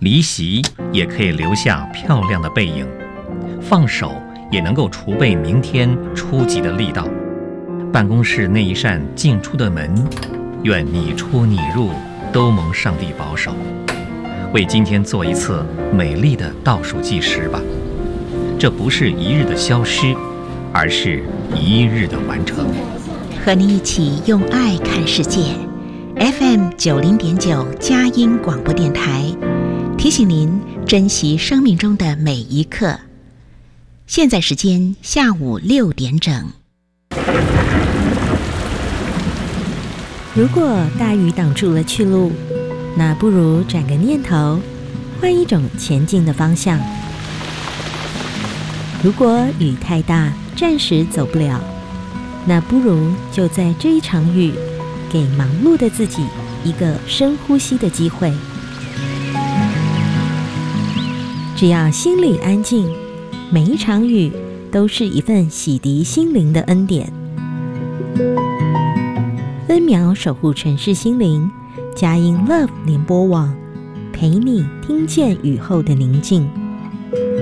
离席也可以留下漂亮的背影，放手也能够储备明天出击的力道。办公室那一扇进出的门，愿你出你入都蒙上帝保守。为今天做一次美丽的倒数计时吧，这不是一日的消失，而是一日的完成。 和你一起用爱看世界。FM 90.9佳音广播电台提醒您珍惜生命中的每一刻。现在时间下午6点整。 如果大雨挡住了去路，那不如转个念头，换一种前进的方向。如果雨太大，暂时走不了，那不如就在这一场雨，给忙碌的自己一个深呼吸的机会。只要心里安静，每一场雨都是一份洗涤心灵的恩典。分秒守护城市心灵，佳音 Love 联播网，陪你听见雨后的宁静。